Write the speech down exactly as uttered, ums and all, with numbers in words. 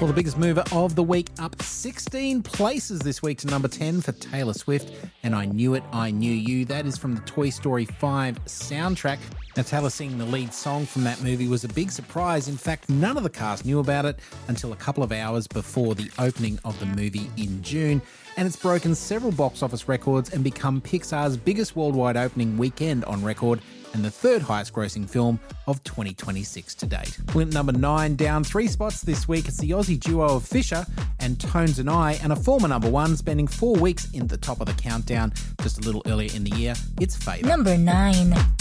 Well, the biggest mover of the week, up sixteen places this week to number ten for Taylor Swift, and I Knew It, I Knew You. That is from the Toy Story five soundtrack. Now, Taylor singing the lead song from that movie was a big surprise. In fact, none of the cast knew about it until a couple of hours before the opening of the movie in June. And it's broken several box office records and become Pixar's biggest worldwide opening weekend on record and the third highest grossing film of twenty twenty-six to date. We're at number nine, down three spots this week. It's the Aussie duo of Fisher and Tones and I, and a former number one, spending four weeks in the top of the countdown just a little earlier in the year. It's Favour. Number nine.